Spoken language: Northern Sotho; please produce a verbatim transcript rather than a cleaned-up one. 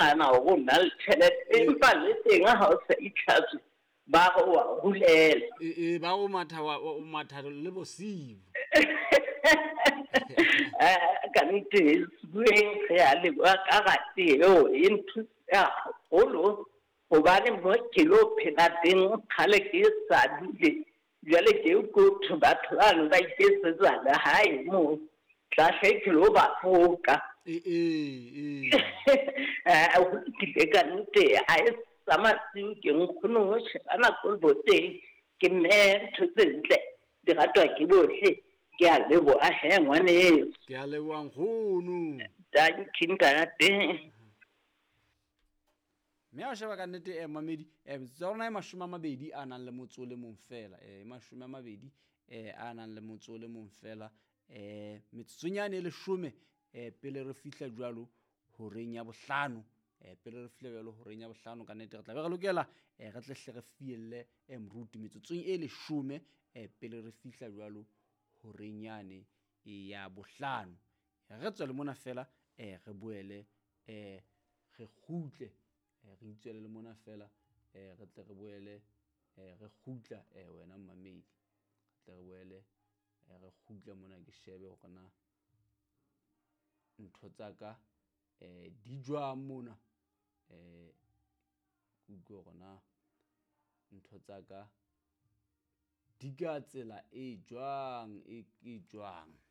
nahana ho na le tjhelete empa le teng ha o sa itlhatswe ba go wa hulela e ba go matha wa matha le bosiu ka nnete bueng ya le ba ka rate eo e nthusa haholo hobane mo ke lo phela teng kgale ke sa dule jwale ke go to batho ba ba iketsetsa la hae mo tla ke lo ba foka e e eh o ke ka nnete a e sama tsi ke nkgono ana go bote ke me tsentle di ratwa ke bohle ke a lebo a he ngwane ke a leboa nkgono thank you ntate me a sheba ka nnete e mamedi e tsona e mashome a mabedi a nang le motso le mong fela e mashome a mabedi e a nang le motso le mong fela e metsunyane e leshome e pele re fihla jwalo ho reng ya bohlano e pele re fihla jwalo ho reng ya bohlano ka nnete re tla be re lokela e re tle hle re fielle e mruti metsunyane e leshome e pele re fihla jwalo ho reng yane e ya bohlano re tswa le mona fela e re boele e re khutle re itswele le mona fela eh re tle re boele eh re khutla eh wena mmamedi tle re boele eh re khutla mona ke shebe go na ntho tsaka eh di jwa mona eh go gona ntho tsaka di ka tsela e jwang e ke jwang